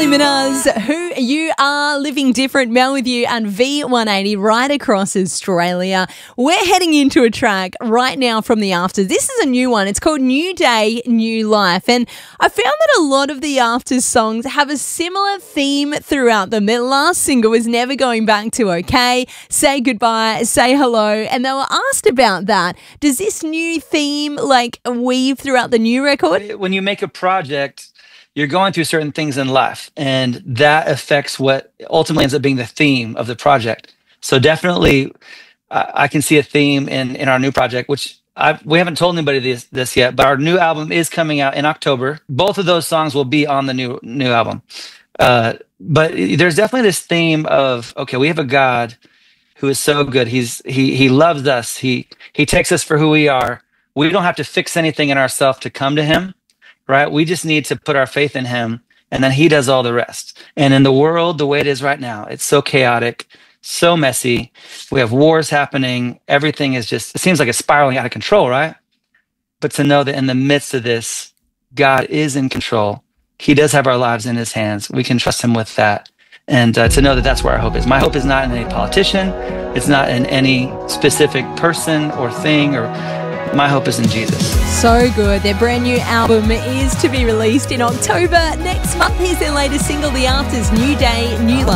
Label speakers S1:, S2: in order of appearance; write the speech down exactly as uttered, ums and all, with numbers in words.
S1: Kylie Minogue, who you are living different, Mel with you and V one eighty right across Australia. We're heading into a track right now from the Afters. This is a new one. It's called New Day, New Life. And I found that a lot of the Afters songs have a similar theme throughout them. Their last single was Never Going Back to Okay, Say Goodbye, Say Hello. And they were asked about that. Does this new theme like weave throughout the new record?
S2: When you make a project, you're going through certain things in life, and that affects what ultimately ends up being the theme of the project. So definitely, uh, I can see a theme in, in our new project, which I've, we haven't told anybody this, this yet, but our new album is coming out in October. Both of those songs will be on the new new album. Uh, but there's definitely this theme of, okay, we have a God who is so good. He's he he loves us. He he takes us for who we are. We don't have to fix anything in ourselves to come to him. Right? We just need to put our faith in him, and then he does all the rest. And in the world, the way it is right now, it's so chaotic, so messy. We have wars happening. Everything is just, it seems like it's spiraling out of control, right? But to know that in the midst of this, God is in control. He does have our lives in his hands. We can trust him with that. And uh, to know that that's where our hope is. My hope is not in any politician. It's not in any specific person or thing, or my hope is in Jesus.
S1: So good. Their brand new album is to be released in October next month. Here's their latest single, The Afters, New Day, New Life.